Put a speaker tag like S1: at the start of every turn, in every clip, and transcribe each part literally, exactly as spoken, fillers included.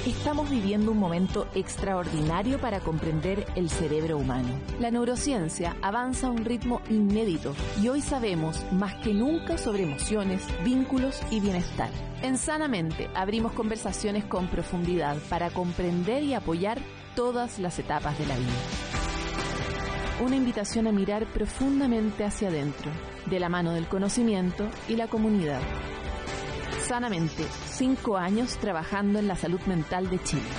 S1: Estamos viviendo un momento extraordinario para comprender el cerebro humano. La neurociencia avanza a un ritmo inédito y hoy sabemos más que nunca sobre emociones, vínculos y bienestar. En Sanamente abrimos conversaciones con profundidad para comprender y apoyar todas las etapas de la vida. Una invitación a mirar profundamente hacia adentro, de la mano del conocimiento y la comunidad. Sanamente, cinco años trabajando en la salud mental de Chile.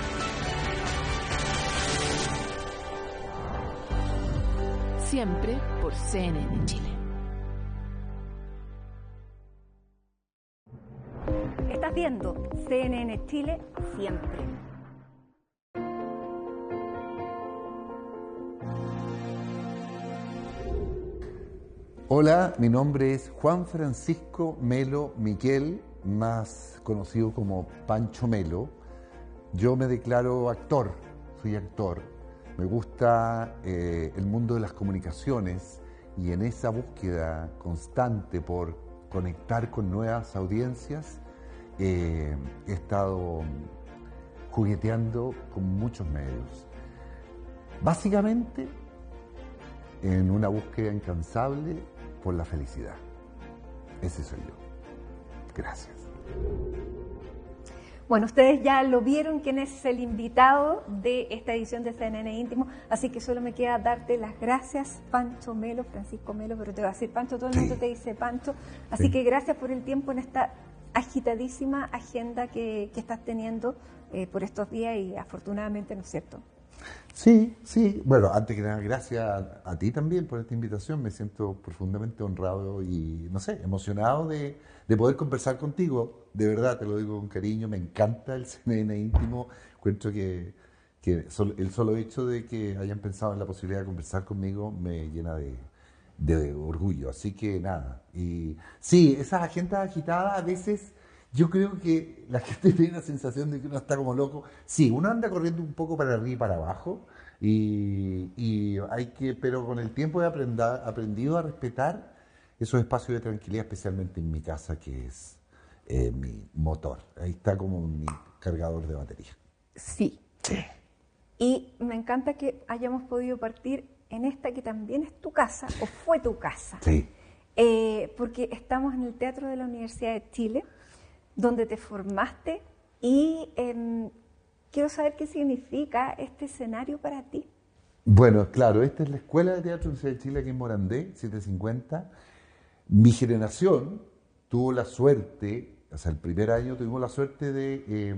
S1: Siempre por C N N Chile.
S2: Estás viendo C N N Chile siempre.
S3: Hola, mi nombre es Juan Francisco Melo Miquel, más conocido como Pancho Melo. Yo me declaro actor, soy actor. Me gusta eh, el mundo de las comunicaciones y en esa búsqueda constante por conectar con nuevas audiencias eh, he estado jugueteando con muchos medios. Básicamente en una búsqueda incansable por la felicidad. Ese soy yo. Gracias.
S2: Bueno, ustedes ya lo vieron quién es el invitado de esta edición de C N N Íntimo, así que solo me queda darte las gracias, Pancho Melo, Francisco Melo, pero te va a decir Pancho, todo el sí. mundo te dice Pancho, así sí. que gracias por el tiempo en esta agitadísima agenda que, que estás teniendo eh, por estos días y afortunadamente, ¿no es cierto?
S3: Sí, sí. Bueno, antes que nada, gracias a, a ti también por esta invitación. Me siento profundamente honrado y, no sé, emocionado de, de poder conversar contigo. De verdad, te lo digo con cariño. Me encanta el C N N Íntimo. Encuentro que, que sol, el solo hecho de que hayan pensado en la posibilidad de conversar conmigo me llena de, de orgullo. Así que nada. Y sí, esas agendas agitadas a veces... Yo creo que la gente tiene la sensación de que uno está como loco. Sí, uno anda corriendo un poco para arriba y para abajo, y, y hay que, pero con el tiempo he aprenda, aprendido a respetar esos espacios de tranquilidad, especialmente en mi casa, que es eh, mi motor. Ahí está como mi cargador de batería.
S2: Sí. sí. Y me encanta que hayamos podido partir en esta que también es tu casa, o fue tu casa.
S3: Sí.
S2: Eh, porque estamos en el Teatro de la Universidad de Chile, donde te formaste y eh, quiero saber qué significa este escenario para ti.
S3: Bueno, claro, esta es la Escuela de Teatro de la Universidad de Chile aquí en Morandé, setecientos cincuenta. Mi generación tuvo la suerte, o sea, el primer año tuvimos la suerte de eh,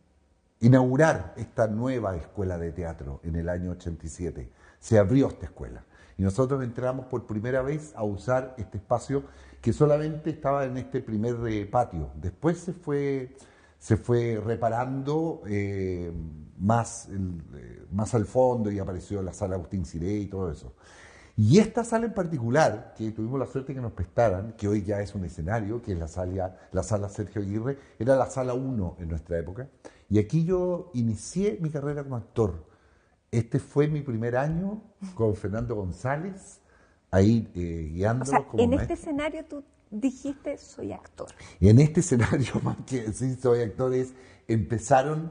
S3: inaugurar esta nueva escuela de teatro en el año ochenta y siete. Se abrió esta escuela y nosotros entramos por primera vez a usar este espacio que solamente estaba en este primer eh, patio. Después se fue, se fue reparando eh, más, el, eh, más al fondo y apareció la sala Agustín Ciré y todo eso. Y esta sala en particular, que tuvimos la suerte que nos prestaran, que hoy ya es un escenario, que es la sala, la sala Sergio Aguirre, era la sala uno en nuestra época. Y aquí yo inicié mi carrera como actor. Este fue mi primer año con Fernando González, ahí eh, guiando.
S2: O sea,
S3: como
S2: en
S3: maestro.
S2: Este escenario tú dijiste, soy actor.
S3: Y en este escenario, más que decir soy actor, es, empezaron,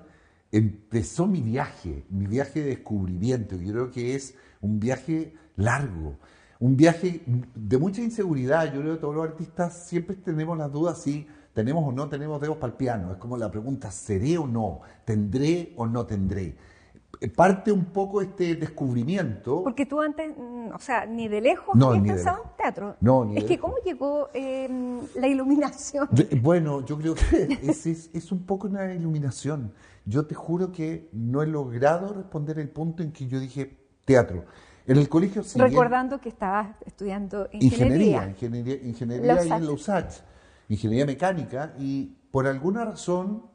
S3: empezó mi viaje, mi viaje de descubrimiento. Yo creo que es un viaje largo, un viaje de mucha inseguridad. Yo creo que todos los artistas siempre tenemos las dudas si tenemos o no tenemos dedos para el piano. Es como la pregunta, ¿seré o no? ¿Tendré o no tendré? Parte un poco este descubrimiento.
S2: Porque tú antes, o sea, ni de lejos
S3: no,
S2: habías pensado en teatro.
S3: No, ni
S2: es
S3: de
S2: que
S3: lejos.
S2: ¿cómo llegó eh, la iluminación?
S3: Bueno, yo creo que es, es, es un poco una iluminación. Yo te juro que no he logrado responder el punto en que yo dije teatro. En el colegio... Si
S2: Recordando bien, que estabas estudiando
S3: ingeniería.
S2: Ingeniería,
S3: ingeniería, ingeniería ahí en la U S A C, ingeniería mecánica, y por alguna razón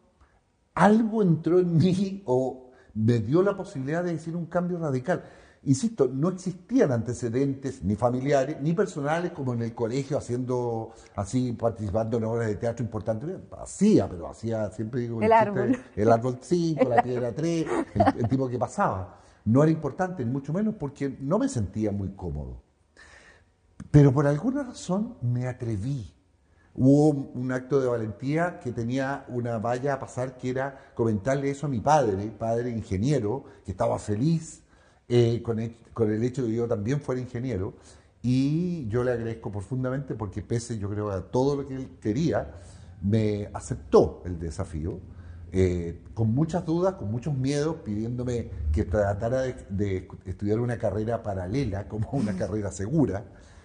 S3: algo entró en mí o me dio la posibilidad de decir un cambio radical. Insisto, no existían antecedentes ni familiares ni personales como en el colegio haciendo así, participando en obras de teatro importantes. Hacía, pero hacía, siempre digo,
S2: el,
S3: el
S2: árbol.
S3: Chiste, el árbol cinco, la piedra tres, el, el tipo que pasaba. No era importante, mucho menos porque no me sentía muy cómodo. Pero por alguna razón me atreví Hubo un, un acto de valentía que tenía una valla a pasar, que era comentarle eso a mi padre, padre ingeniero, que estaba feliz eh, con, el, con el hecho de que yo también fuera ingeniero. Y yo le agradezco profundamente porque pese, yo creo, a todo lo que él quería, me aceptó el desafío, eh, con muchas dudas, con muchos miedos, pidiéndome que tratara de, de estudiar una carrera paralela, como una carrera segura,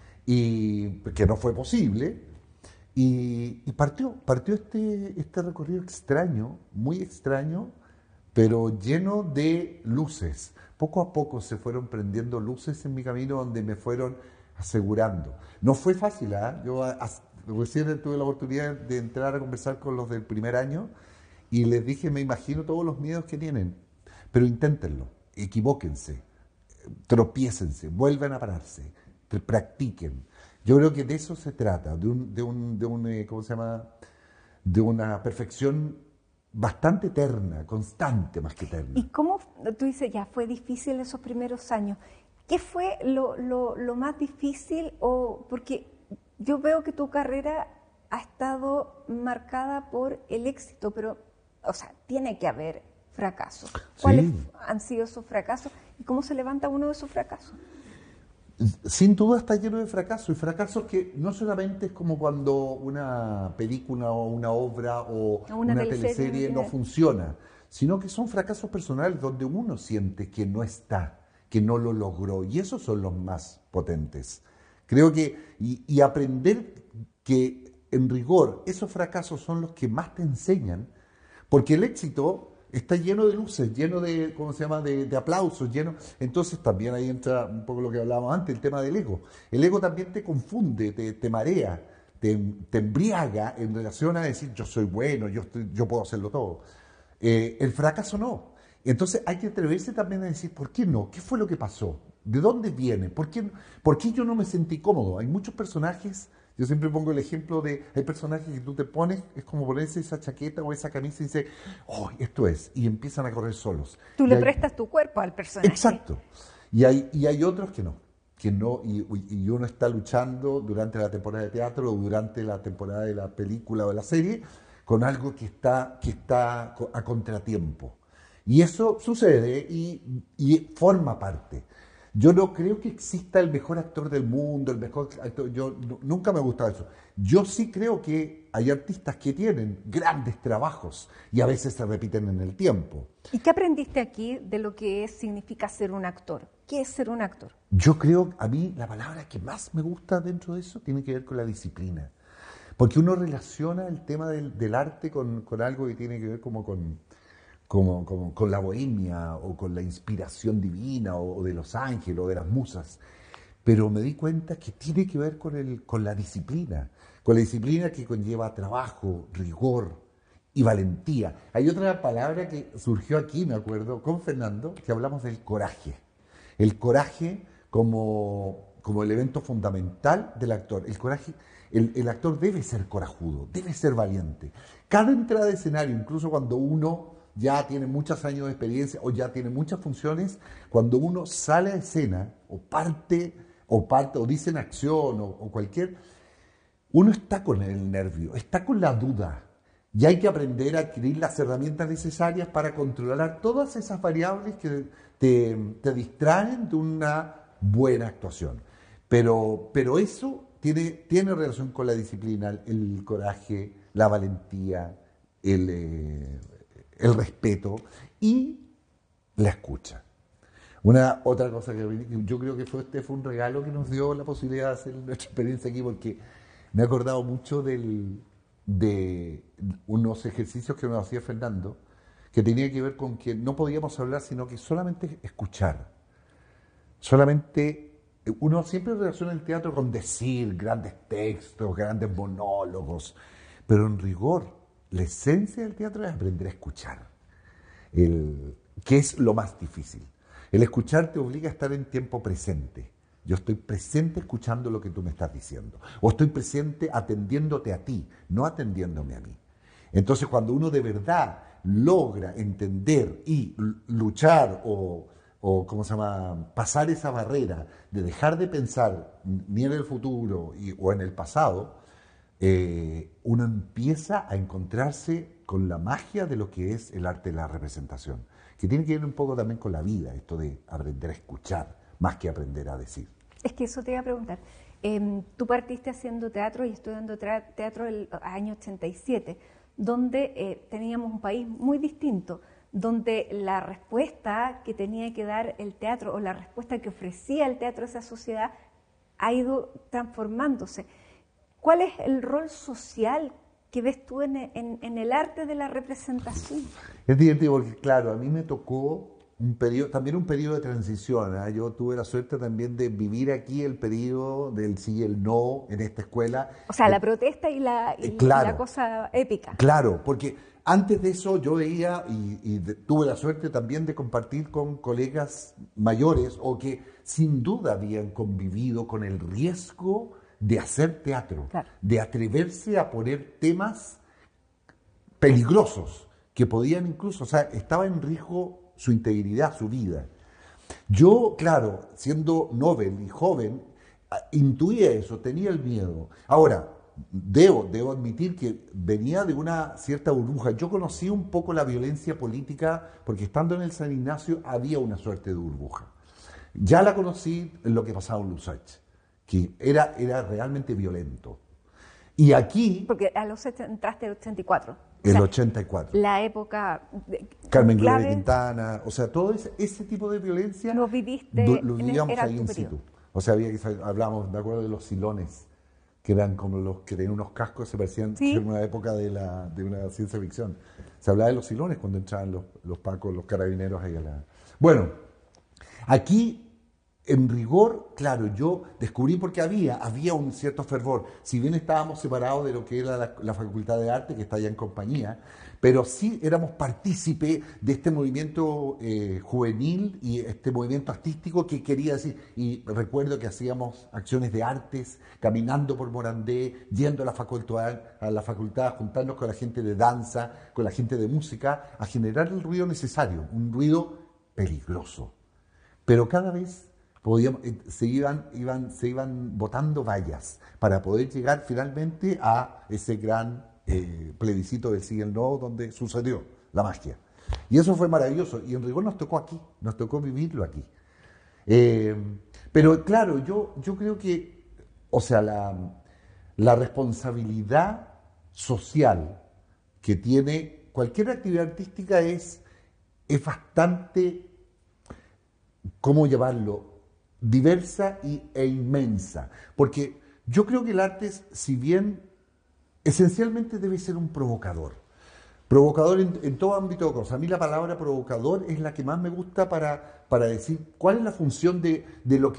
S3: y que no fue posible. Y, y partió, partió este, este recorrido extraño, muy extraño, pero lleno de luces. Poco a poco se fueron prendiendo luces en mi camino donde me fueron asegurando. No fue fácil, ¿eh? Yo a, recién tuve la oportunidad de entrar a conversar con los del primer año y les dije, me imagino todos los miedos que tienen, pero inténtenlo, equivóquense, tropiécense, vuelvan a pararse, practiquen. Yo creo que de eso se trata, de un, de un, de un eh, ¿cómo se llama? De una perfección bastante eterna, constante más que eterna.
S2: ¿Y cómo, tú dices, ya fue difícil esos primeros años? ¿Qué fue lo, lo, lo más difícil? O porque yo veo que tu carrera ha estado marcada por el éxito, pero, o sea, tiene que haber fracasos. ¿Cuáles sí. han sido esos fracasos? ¿Y cómo se levanta uno de esos fracasos?
S3: Sin duda está lleno de fracasos, y fracasos que no solamente es como cuando una película o una obra o una, una teleserie no funciona, sino que son fracasos personales donde uno siente que no está, que no lo logró, y esos son los más potentes. Creo que, y, y aprender que en rigor esos fracasos son los que más te enseñan, porque el éxito está lleno de luces, lleno de, ¿cómo se llama?, de, de aplausos, lleno. Entonces también ahí entra un poco lo que hablábamos antes, el tema del ego. El ego también te confunde, te, te marea, te, te embriaga en relación a decir yo soy bueno, yo, estoy, yo puedo hacerlo todo. Eh, el fracaso no. Entonces hay que atreverse también a decir, ¿por qué no? ¿Qué fue lo que pasó? ¿De dónde viene? ¿Por qué, por qué yo no me sentí cómodo? Hay muchos personajes. Yo siempre pongo el ejemplo de, hay personajes que tú te pones, es como ponerse esa chaqueta o esa camisa y dices, oh, esto es, y empiezan a correr solos.
S2: Tú
S3: y
S2: le
S3: hay,
S2: prestas tu cuerpo al personaje.
S3: Exacto. Y hay, y hay otros que no, que no, y, y uno está luchando durante la temporada de teatro o durante la temporada de la película o de la serie con algo que está, que está a contratiempo. Y eso sucede y, y forma parte. Yo no creo que exista el mejor actor del mundo, el mejor actor, yo no, nunca me ha gustado eso. Yo sí creo que hay artistas que tienen grandes trabajos y a veces se repiten en el tiempo.
S2: ¿Y qué aprendiste aquí de lo que es, significa ser un actor? ¿Qué es ser un actor?
S3: Yo creo, a mí la palabra que más me gusta dentro de eso tiene que ver con la disciplina. Porque uno relaciona el tema del, del arte con, con algo que tiene que ver como con... Como, como, con la bohemia o con la inspiración divina o, o de los ángeles o de las musas. Pero me di cuenta que tiene que ver con, el, con la disciplina, con la disciplina que conlleva trabajo, rigor y valentía. Hay otra palabra que surgió aquí, me acuerdo, con Fernando, que hablamos del coraje. El coraje como, como elemento fundamental del actor. El coraje, el, el actor debe ser corajudo, debe ser valiente. Cada entrada de escenario, incluso cuando uno ya tiene muchos años de experiencia o ya tiene muchas funciones, cuando uno sale a escena o parte o parte o dice en acción o, o cualquier, uno está con el nervio, está con la duda y hay que aprender a adquirir las herramientas necesarias para controlar todas esas variables que te, te distraen de una buena actuación. Pero, pero eso tiene, tiene relación con la disciplina, el, el coraje, la valentía, el... Eh, el respeto y la escucha. Una otra cosa que yo creo que fue este fue un regalo que nos dio la posibilidad de hacer nuestra experiencia aquí, porque me he acordado mucho del, de unos ejercicios que nos hacía Fernando, que tenía que ver con que no podíamos hablar, sino que solamente escuchar. Solamente, uno siempre relaciona el teatro con decir grandes textos, grandes monólogos, pero en rigor, la esencia del teatro es aprender a escuchar, el, que es lo más difícil. El escuchar te obliga a estar en tiempo presente. Yo estoy presente escuchando lo que tú me estás diciendo. O estoy presente atendiéndote a ti, no atendiéndome a mí. Entonces, cuando uno de verdad logra entender y luchar o, o ¿cómo se llama?, pasar esa barrera de dejar de pensar ni en el futuro y, o en el pasado, eh, uno empieza a encontrarse con la magia de lo que es el arte de la representación, que tiene que ver un poco también con la vida, esto de aprender a escuchar más que aprender a decir.
S2: Es que eso te iba a preguntar. Eh, tú partiste haciendo teatro y estudiando teatro el año ochenta y siete, donde eh, teníamos un país muy distinto, donde la respuesta que tenía que dar el teatro o la respuesta que ofrecía el teatro a esa sociedad ha ido transformándose. ¿Cuál es el rol social que ves tú en, en, en el arte de la representación?
S3: Es divertido porque, claro, a mí me tocó un periodo, también un periodo de transición. ¿eh? Yo tuve la suerte también de vivir aquí el periodo del sí y el no en esta escuela.
S2: O sea,
S3: eh,
S2: la protesta y la, y,
S3: claro,
S2: y la cosa épica.
S3: Claro, porque antes de eso yo veía y, y de, tuve la suerte también de compartir con colegas mayores o que sin duda habían convivido con el riesgo de hacer teatro,
S2: claro,
S3: de atreverse a poner temas peligrosos que podían incluso, o sea, estaba en riesgo su integridad, su vida. Yo, claro, siendo novel y joven, intuía eso, tenía el miedo. Ahora, debo, debo admitir que venía de una cierta burbuja. Yo conocí un poco la violencia política porque estando en el San Ignacio había una suerte de burbuja. Ya la conocí en lo que pasaba en Lusach, que era, era realmente violento. Y aquí...
S2: Porque a los entraste en el ochenta y cuatro.
S3: El
S2: o sea,
S3: ochenta y cuatro.
S2: La época... De,
S3: Carmen Gloria
S2: clave,
S3: Quintana, o sea, todo ese, ese tipo de violencia...
S2: Lo viviste,
S3: lo, lo vivíamos
S2: era
S3: ahí
S2: tu
S3: in
S2: periodo.
S3: situ. O sea, había que, hablábamos, me acuerdo de los silones, que eran como los que tenían unos cascos, se parecían
S2: ¿Sí?
S3: en una época de, la, de una ciencia ficción. Se hablaba de los silones cuando entraban los, los pacos, los carabineros ahí a la... Bueno, aquí... En rigor, claro, yo descubrí porque había, había un cierto fervor. Si bien estábamos separados de lo que era la, la Facultad de Arte, que está allá en compañía, pero sí éramos partícipe de este movimiento eh, juvenil y este movimiento artístico que quería decir. Y recuerdo que hacíamos acciones de artes, caminando por Morandé, yendo a la facultad, a la facultad, a juntarnos con la gente de danza, con la gente de música, a generar el ruido necesario, un ruido peligroso. Pero cada vez... Podíamos, se iban, iban, se iban botando vallas para poder llegar finalmente a ese gran eh, plebiscito del sí y el no donde sucedió la magia. Y eso fue maravilloso. Y en rigor nos tocó aquí, nos tocó vivirlo aquí. Eh, pero claro, yo, yo creo que, o sea, la, la responsabilidad social que tiene cualquier actividad artística es, es bastante, ¿cómo llamarlo?, diversa y, e inmensa, porque yo creo que el arte, si bien esencialmente debe ser un provocador, provocador en, en todo ámbito de cosas. A mí la palabra provocador es la que más me gusta para, para decir cuál es la función de, de lo que